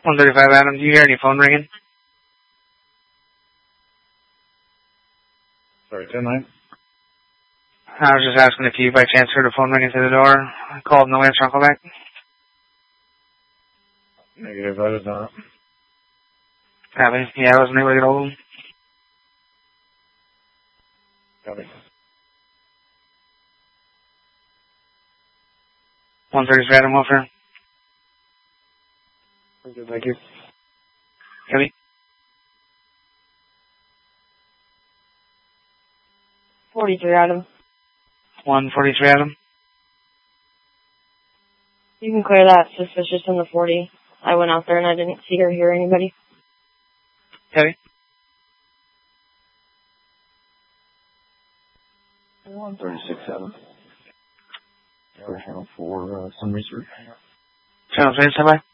135 Adam, do you hear any phone ringing? Sorry, 10-9. I was just asking if you by chance heard a phone ringing through the door. I called, no answer, I'll call back. Negative, I did not. Copy. Yeah, I wasn't able to get hold of him. Copy. 133 Adam Welfare. I'm good, thank you. Copy. 43 Adam. 143 Adam. You can clear that suspicious in the 40. I went out there and I didn't see or hear anybody. Copy. 136 Adam. For channel 4, some research. Channel 3, stand by.